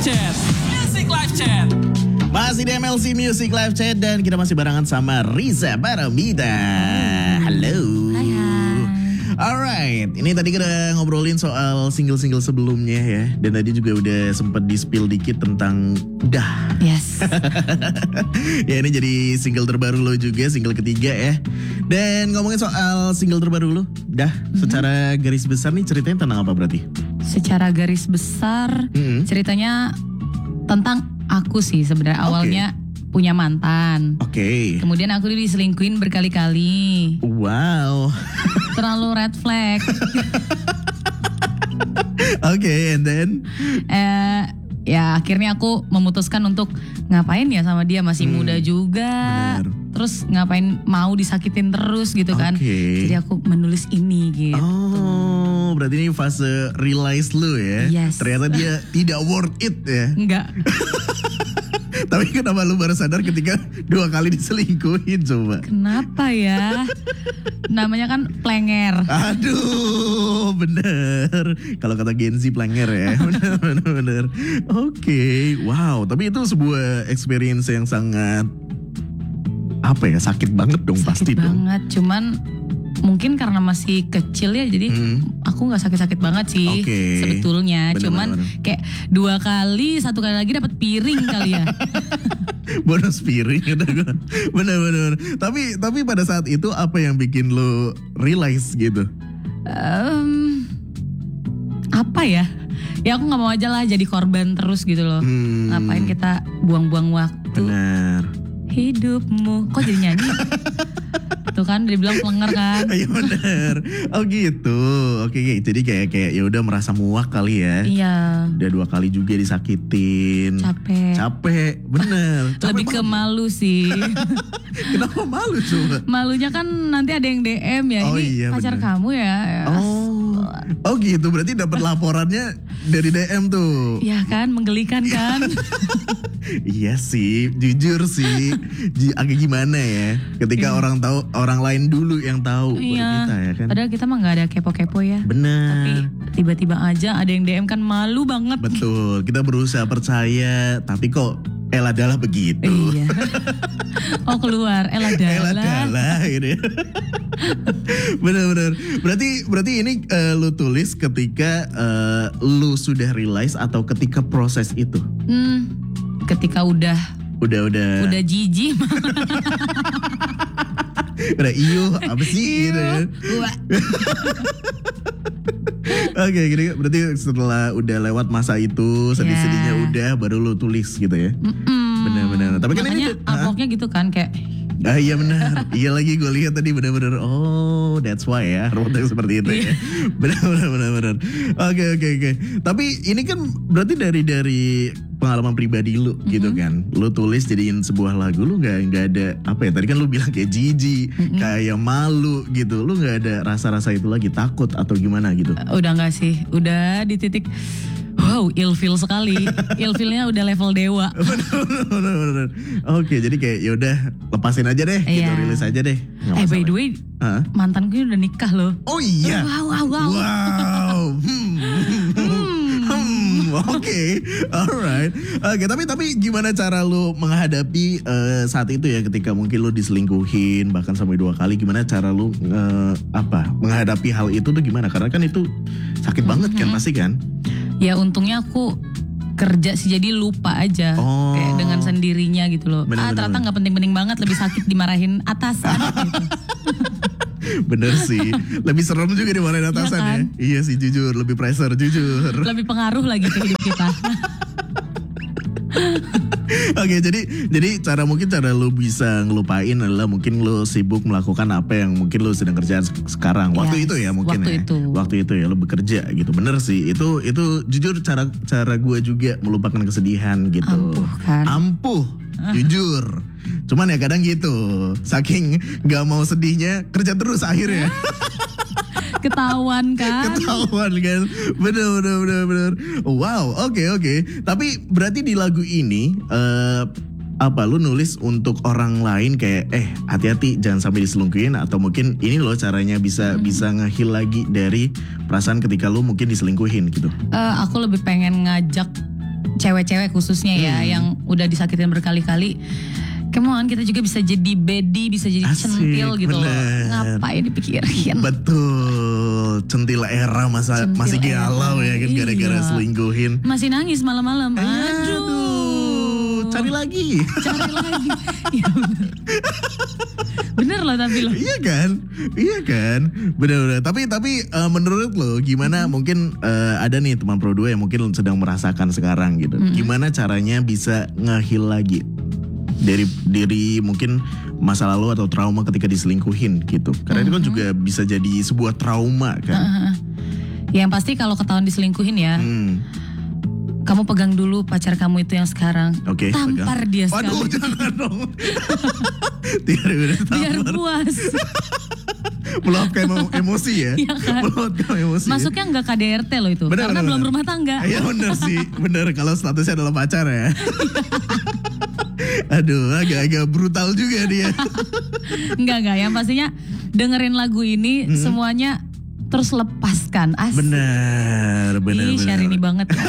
Chat. Music Live Chat. Masih di MLC Music Live Chat dan kita masih barengan sama Riza Paramida. Halo. Hai. Alright, ini tadi kita ngobrolin soal single-single sebelumnya ya. Dan tadi juga udah sempet di-spill dikit tentang Dah. Yes. Ya ini jadi single terbaru lo juga, single ketiga ya. Dan ngomongin soal single terbaru lo, Dah, secara garis besar nih ceritanya tentang apa berarti? Secara garis besar ceritanya tentang aku sih sebenarnya. Awalnya punya mantan. Oke. Kemudian aku diselingkuhin berkali-kali. Wow. Terlalu red flag. Oke, and then? Ya akhirnya aku memutuskan untuk ngapain ya sama dia, masih muda juga. Bener. Terus ngapain mau disakitin terus gitu kan. Jadi aku menulis ini gitu. Oh, berarti ini fase realize lu ya. Yes. Ternyata dia tidak worth it ya. Enggak. Tapi kenapa lu baru sadar ketika 2 kali diselingkuhin coba? Kenapa ya? Namanya kan plenger. Aduh, bener. Kalau kata Gen Z plenger ya. Bener. Oke, wow. Tapi itu sebuah experience yang sangat sakit banget dong pasti Sakit dong. banget, cuman mungkin karena masih kecil ya, jadi aku nggak sakit-sakit banget sih sebetulnya. Cuman kayak 2 kali, 1 kali lagi dapat piring kali ya. Bonus piring kata gue. Bener. Tapi pada saat itu apa yang bikin lo realize gitu? Apa ya? Ya aku nggak mau aja lah jadi korban terus gitu loh. Ngapain kita buang-buang waktu? Benar. Hidupmu. Kok jadi nyanyi? Tuh kan dibilang plenger kan. Iya benar. Oh gitu. Oke, jadi kayak ya udah merasa muak kali ya. Iya. Udah 2 kali juga disakitin. Capek. Bener. Lebih ke malu sih. Kenapa malu coba? Malunya kan nanti ada yang DM ya. Oh, ini iya, pacar bener. kamu ya. Oh gitu. Berarti dapat laporannya dari DM tuh. Iya kan, menggelikan kan. Iya sih, jujur sih, agak gimana ya, ketika orang tahu, orang lain dulu yang tahu baru kita ya kan. Padahal kita mah nggak ada kepo-kepo ya. Benar. Tapi tiba-tiba aja ada yang DM kan, malu banget. Betul, kita berusaha percaya, tapi kok Ella begitu. Iya. Oh keluar, Ella gitu ya. Bener. Berarti ini lu tulis ketika lu sudah realize atau ketika proses itu? Ketika udah jijik. Udah apa sih gitu ya. Oke, gini berarti setelah udah lewat masa itu, sedih-sedihnya udah, baru lu tulis gitu ya. Benar. Tapi kan makanya artworknya gitu kan kayak. Iya benar. Iya lagi gue lihat tadi benar-benar. Oh, that's why ya. Artworknya seperti itu ya. Benar. Oke. Tapi ini kan berarti dari pengalaman pribadi lu gitu kan. Lu tulis jadiin sebuah lagu, lu nggak ada apa ya? Tadi kan lu bilang kayak jijik, kayak malu gitu. Lu nggak ada rasa-rasa itu lagi, takut atau gimana gitu? Udah nggak sih. Udah di titik wow, ilfeel sekali. Ilfeelnya udah level dewa. Bener. Oke, jadi kayak yaudah lepasin aja deh, gitu, rilis aja deh. By the way, mantanku ini udah nikah loh. Oh iya. Wow. Oke, alright. Oke, tapi gimana cara lu menghadapi saat itu ya, ketika mungkin lu diselingkuhin bahkan sampai 2 kali, gimana cara lu menghadapi hal itu tuh gimana? Karena kan itu sakit banget kan pasti kan? Ya untungnya aku kerja sih, jadi lupa aja kayak dengan sendirinya gitu loh. Ternyata nggak penting-penting banget, lebih sakit dimarahin atasan gitu. Bener sih, lebih serem juga dimarahin atasan ya. Iya sih, jujur, lebih pressure, jujur. Lebih pengaruh lagi ke hidup kita. Oke, jadi cara lu bisa ngelupain adalah mungkin lu sibuk melakukan apa yang mungkin lu sedang kerjaan sekarang. Waktu itu ya mungkin Waktu itu ya lu bekerja gitu. Bener sih, itu jujur cara gue juga melupakan kesedihan gitu. Ampuh kan? Ampuh, jujur. Cuman ya kadang gitu, saking gak mau sedihnya kerja terus akhirnya. Ketahuan kan? Bener. Wow, oke. Tapi berarti di lagu ini lu nulis untuk orang lain kayak hati-hati jangan sampai diselingkuhin, atau mungkin ini loh caranya bisa nge-heal lagi dari perasaan ketika lu mungkin diselingkuhin gitu? Aku lebih pengen ngajak cewek-cewek khususnya ya yang udah disakitin berkali-kali. Come on, kita juga bisa jadi baddie, bisa jadi centil gitu loh. Ngapain dipikirin? Betul, centil era masih galau ya kan gara-gara selingkuhin. Masih nangis malam-malam. Aduh. Cari lagi. Iya bener. Bener loh tapi loh. Iya kan, bener-bener. Tapi menurut lo gimana? Mungkin ada nih teman Pro 2 yang mungkin sedang merasakan sekarang gitu. Gimana caranya bisa nge-heal lagi dari diri mungkin masa lalu atau trauma ketika diselingkuhin gitu? Karena itu kan juga bisa jadi sebuah trauma kan. Yang pasti kalau ketahuan diselingkuhin ya. Kamu pegang dulu pacar kamu itu yang sekarang. Oke, tampar pegang. dia sekarang. Waduh, jangan dong. Biar puas. Meluapkan emosi ya. Iya kan? Meluapkan emosi. Masuknya nggak KDRT loh itu. Karena belum rumah tangga. Iya bener sih. Bener kalau statusnya adalah pacar ya. Aduh, agak-agak brutal juga dia. Enggak. Yang pastinya dengerin lagu ini semuanya terus lepaskan. Asik. Bener. Syahrini banget ya.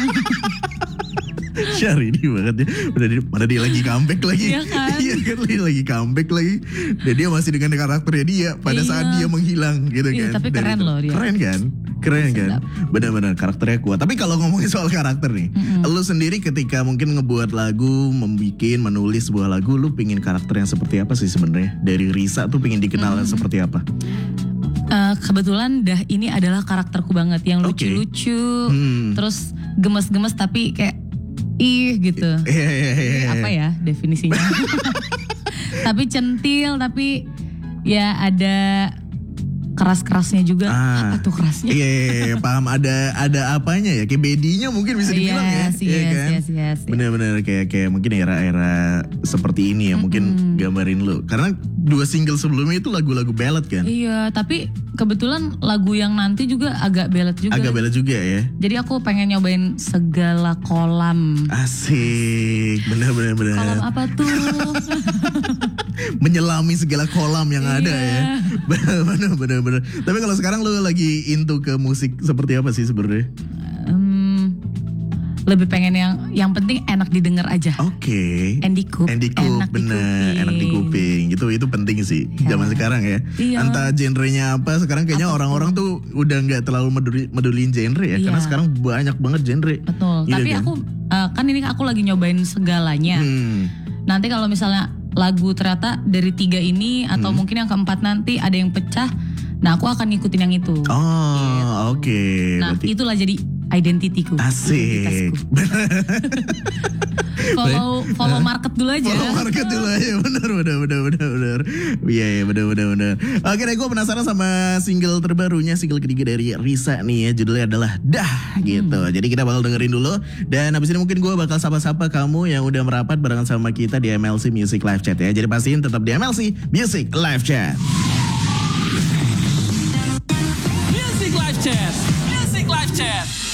Syahrini banget ya. Mana dia lagi comeback lagi. Iya kan? Iya kan, dia lagi comeback lagi. Dan dia masih dengan karakternya dia pada saat dia menghilang gitu kan. Tapi keren loh dia. Keren kan. Benar-benar karakternya kuat. Tapi kalau ngomongin soal karakter nih. Lu sendiri ketika mungkin ngebuat lagu, menulis sebuah lagu, lu pingin karakter yang seperti apa sih sebenarnya? Dari Risa tuh pingin dikenal seperti apa? Kebetulan Dah ini adalah karakterku banget. Yang lucu-lucu. Terus gemes-gemes tapi kayak gitu. Apa ya definisinya? Tapi centil, tapi ya ada keras-kerasnya juga. Apa tuh kerasnya? Iya, paham. Ada apanya ya? Kayak bedinya mungkin bisa dibilang ya. Yes. Bener-bener kayak mungkin era-era seperti ini ya. Mungkin gambarin lu. Karena 2 single sebelumnya itu lagu-lagu ballad kan? Iya, tapi kebetulan lagu yang nanti juga agak ballad juga. Agak ballad juga ya. Jadi aku pengen nyobain segala kolam. Asik, bener. Kolam apa tuh? Menyelami segala kolam yang ada ya. Bener. Tapi kalau sekarang lu lagi into ke musik seperti apa sih sebenarnya? Lebih pengen yang penting enak didengar aja. Oke. Andy Coop, bener, enak di kuping. Itu penting sih zaman sekarang ya. Iya. Entah genrenya apa, sekarang kayaknya orang-orang tuh udah nggak terlalu medulin genre ya. Karena sekarang banyak banget genre. Betul. Gitu tapi kan? aku kan ini aku lagi nyobain segalanya. Nanti kalau misalnya lagu ternyata dari 3 ini atau mungkin yang keempat nanti ada yang pecah, nah aku akan ngikutin yang itu. Oh, oke. Nah, itulah jadi identitiku. Asik. follow market dulu aja. Follow market dulu aja. Bener. Iya, bener. Oke deh, gue penasaran sama single terbarunya, single ketiga dari Risa nih ya. Judulnya adalah Dah gitu. Jadi kita bakal dengerin dulu. Dan abis ini mungkin gue bakal sapa-sapa kamu yang udah merapat barengan sama kita di MLC Music Live Chat ya. Jadi pastiin tetap di MLC Music Live Chat. Music Live Chat.